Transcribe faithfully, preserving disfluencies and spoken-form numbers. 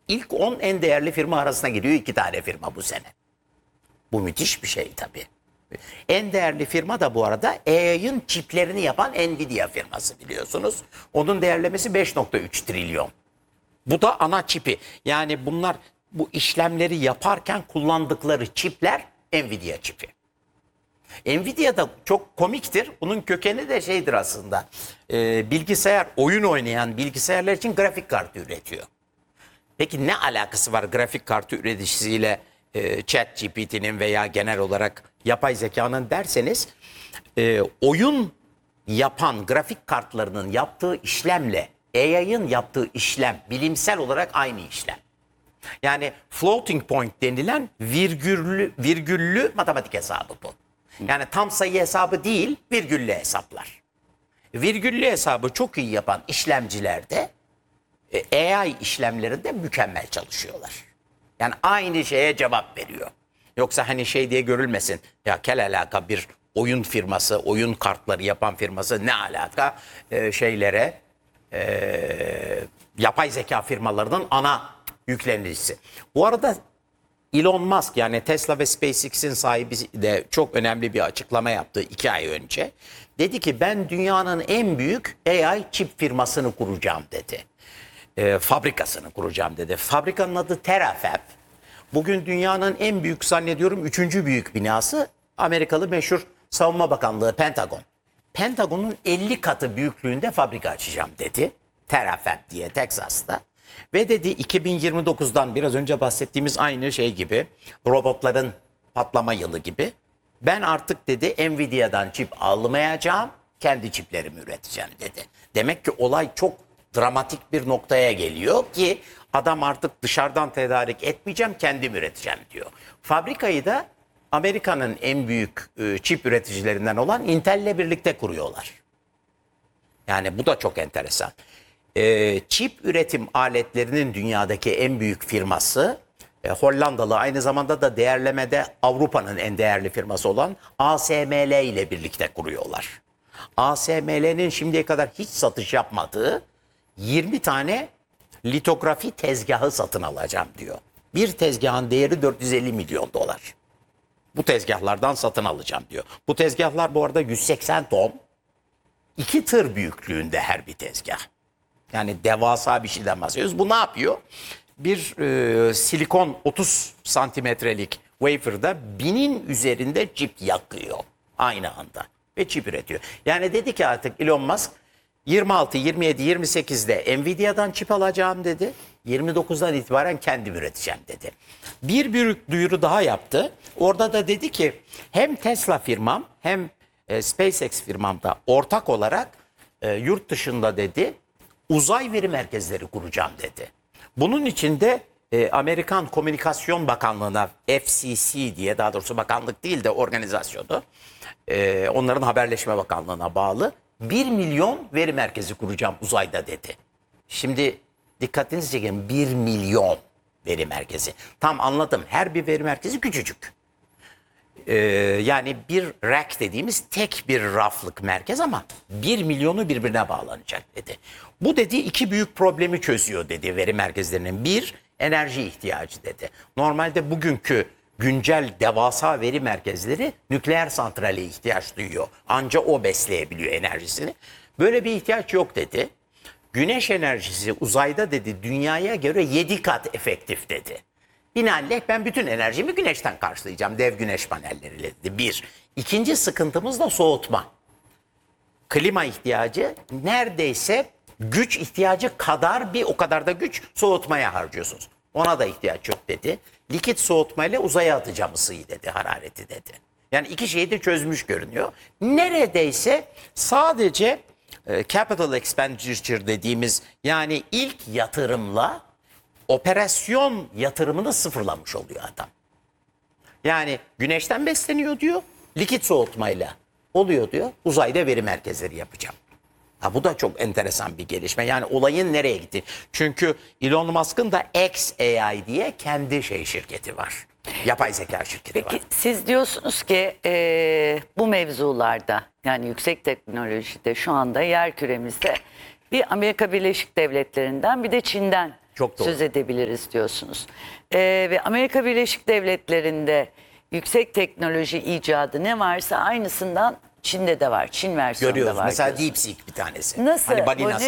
İlk on en değerli firma arasına giriyor iki tane firma bu sene. Bu müthiş bir şey tabii. En değerli firma da bu arada A I'ın çiplerini yapan Nvidia firması biliyorsunuz. Onun değerlemesi beş nokta üç trilyon. Bu da ana çipi. Yani bunlar bu işlemleri yaparken kullandıkları çipler Nvidia çipi. Nvidia da çok komiktir. Bunun kökeni de şeydir aslında. Ee, bilgisayar, oyun oynayan bilgisayarlar için grafik kartı üretiyor. Peki ne alakası var grafik kartı üreticisiyle e, ChatGPT'nin veya genel olarak yapay zekanın derseniz e, oyun yapan grafik kartlarının yaptığı işlemle A I'ın yaptığı işlem bilimsel olarak aynı işlem. Yani floating point denilen virgüllü, virgüllü matematik hesabı bu. Yani tam sayı hesabı değil, virgüllü hesaplar. Virgüllü hesabı çok iyi yapan işlemcilerde A I işlemlerinde mükemmel çalışıyorlar. Yani aynı şeye cevap veriyor. Yoksa hani şey diye görülmesin. Ya kel alaka bir oyun firması, oyun kartları yapan firması ne alaka ee, şeylere e, yapay zeka firmalarının ana yüklenicisi. Bu arada Elon Musk yani Tesla ve SpaceX'in sahibi de çok önemli bir açıklama yaptı iki ay önce. Dedi ki ben dünyanın en büyük A I çip firmasını kuracağım dedi. E, fabrikasını kuracağım dedi. Fabrikanın adı Terafab. Bugün dünyanın en büyük zannediyorum üçüncü büyük binası Amerikalı meşhur Savunma Bakanlığı Pentagon. Pentagon'un elli katı büyüklüğünde fabrika açacağım dedi. Terafab diye Teksas'ta. Ve dedi iki bin yirmi dokuzdan biraz önce bahsettiğimiz aynı şey gibi robotların patlama yılı gibi ben artık dedi Nvidia'dan çip almayacağım kendi çiplerimi üreteceğim dedi. Demek ki olay çok dramatik bir noktaya geliyor ki adam artık dışarıdan tedarik etmeyeceğim kendim üreteceğim diyor. Fabrikayı da Amerika'nın en büyük e, çip üreticilerinden olan Intel'le birlikte kuruyorlar. Yani bu da çok enteresan. E, çip üretim aletlerinin dünyadaki en büyük firması e, Hollandalı aynı zamanda da değerlemede Avrupa'nın en değerli firması olan A S M L ile birlikte kuruyorlar. A S M L'nin şimdiye kadar hiç satış yapmadığı yirmi tane litografi tezgahı satın alacağım diyor. Bir tezgahın değeri dört yüz elli milyon dolar. Bu tezgahlardan satın alacağım diyor. Bu tezgahlar bu arada yüz seksen ton, iki tır büyüklüğünde her bir tezgah. Yani devasa bir şeyden bahsediyoruz. Bu ne yapıyor? Bir e, silikon otuz santimetrelik wafer'da binin üzerinde çip yakıyor aynı anda ve çip üretiyor. Yani dedi ki artık Elon Musk yirmi altı, yirmi yedi, yirmi sekizde Nvidia'dan çip alacağım dedi. yirmi dokuzdan itibaren kendim üreteceğim dedi. Bir büyük duyuru daha yaptı. Orada da dedi ki hem Tesla firmam hem e, SpaceX firmam da ortak olarak e, yurt dışında dedi uzay veri merkezleri kuracağım dedi. Bunun için de e, Amerikan Komünikasyon Bakanlığı'na F C C diye daha doğrusu bakanlık değil de organizasyonu e, onların haberleşme bakanlığına bağlı bir milyon veri merkezi kuracağım uzayda dedi. Şimdi dikkatinizi çekin bir milyon veri merkezi. Tam anladım her bir veri merkezi küçücük. Ee, yani bir rack dediğimiz tek bir raflık merkez ama bir milyonu birbirine bağlanacak dedi. Bu dedi iki büyük problemi çözüyor dedi veri merkezlerinin. Bir, enerji ihtiyacı dedi. Normalde bugünkü güncel devasa veri merkezleri nükleer santrale ihtiyaç duyuyor. Anca o besleyebiliyor enerjisini. Böyle bir ihtiyaç yok dedi. Güneş enerjisi uzayda dedi dünyaya göre yedi kat efektif dedi. Binaenaleyh ben bütün enerjimi güneşten karşılayacağım dev güneş panelleriyle dedi. Bir. İkinci sıkıntımız da soğutma. Klima ihtiyacı neredeyse güç ihtiyacı kadar bir o kadar da güç soğutmaya harcıyorsunuz. Ona da ihtiyaç yok dedi. Likit soğutmayla uzaya atacağım ısıyı dedi, harareti dedi. Yani iki şeyi de çözmüş görünüyor. Neredeyse sadece e, capital expenditure dediğimiz yani ilk yatırımla operasyon yatırımını sıfırlamış oluyor adam. Yani güneşten besleniyor diyor, likit soğutmayla oluyor diyor, uzayda veri merkezleri yapacağım. Ha, bu da çok enteresan bir gelişme. Yani olayın nereye gitti? Çünkü Elon Musk'ın da X A I diye kendi şey şirketi var. Yapay zeka şirketi Peki, var. Peki siz diyorsunuz ki e, bu mevzularda yani yüksek teknolojide şu anda yer küremizde bir Amerika Birleşik Devletleri'nden bir de Çin'den Çok doğru. söz edebiliriz diyorsunuz. Ee, ve Amerika Birleşik Devletleri'nde yüksek teknoloji icadı ne varsa aynısından Çin'de de var. Çin versiyonu da Görüyoruz. var. Mesela diyorsunuz. DeepSeek bir tanesi. Nasıl? Hani balina Bu ne